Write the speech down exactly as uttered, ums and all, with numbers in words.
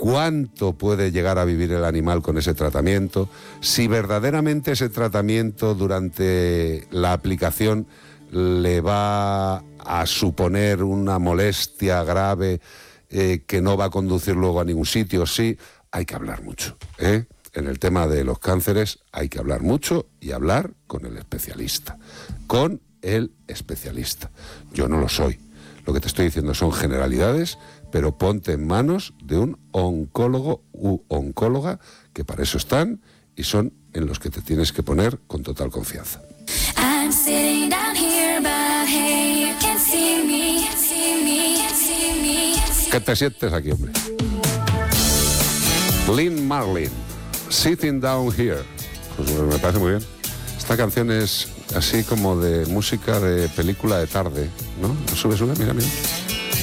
cuánto puede llegar a vivir el animal con ese tratamiento, si verdaderamente ese tratamiento durante la aplicación le va a suponer una molestia grave eh, que no va a conducir luego a ningún sitio. Sí, hay que hablar mucho, ¿eh? En el tema de los cánceres hay que hablar mucho y hablar con el especialista, con el especialista. Yo no lo soy. Lo que te estoy diciendo son generalidades, pero ponte en manos de un oncólogo u oncóloga, que para eso están y son en los que te tienes que poner con total confianza. I'm sitting down here, but hey, you can see me, see me, see me. ¿Qué te sientes aquí, hombre? Lynn Marlin, Sitting Down Here. Pues me parece muy bien. Esta canción es así como de música de película de tarde, ¿no? Sube, sube, mira, mira.